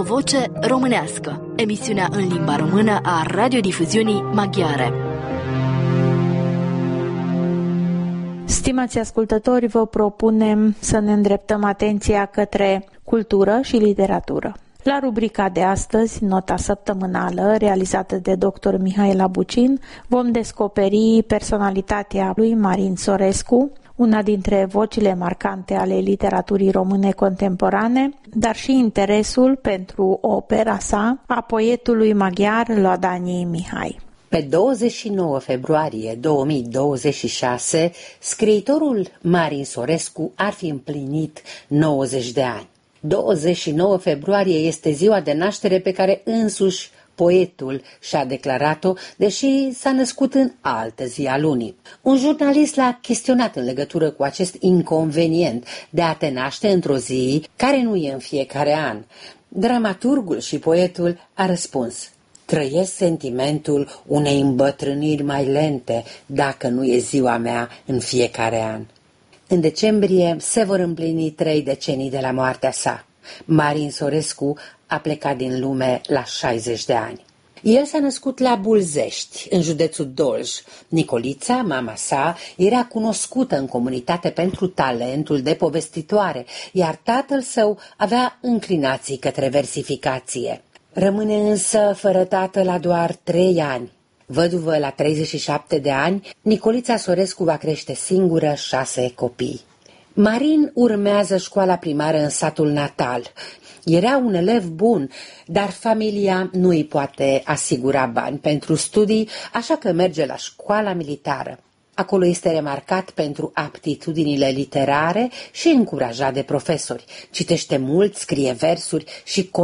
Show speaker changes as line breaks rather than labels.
O voce românească, emisiunea în limba română a radiodifuziunii maghiare.
Stimați ascultători, vă propunem să ne îndreptăm atenția către cultură și literatură. La rubrica de astăzi, nota săptămânală, realizată de dr. Mihaela Bucin, vom descoperi personalitatea lui Marin Sorescu, una dintre vocile marcante ale literaturii române contemporane, dar și interesul pentru opera sa a poetului maghiar Loadanii Mihai.
Pe 29 februarie 2026, scriitorul Marin Sorescu ar fi împlinit 90 de ani. 29 februarie este ziua de naștere pe care însuși poetul și-a declarat-o, deși s-a născut în altă zi a lunii. Un jurnalist l-a chestionat în legătură cu acest inconvenient de a te naște într-o zi care nu e în fiecare an. Dramaturgul și poetul a răspuns: trăiesc sentimentul unei îmbătrâniri mai lente dacă nu e ziua mea în fiecare an. În decembrie se vor împlini 3 decenii de la moartea sa. Marin Sorescu a plecat din lume la 60 de ani. El s-a născut la Bulzești, în județul Dolj. Nicolița, mama sa, era cunoscută în comunitate pentru talentul de povestitoare, iar tatăl său avea înclinații către versificație. Rămâne însă fără tată la doar 3 ani. Văduvă la 37 de ani, Nicolița Sorescu va crește singură 6 copii. Marin urmează școala primară în satul natal. Era un elev bun, dar familia nu îi poate asigura bani pentru studii, așa că merge la școala militară. Acolo este remarcat pentru aptitudinile literare și încurajat de profesori. Citește mult, scrie versuri și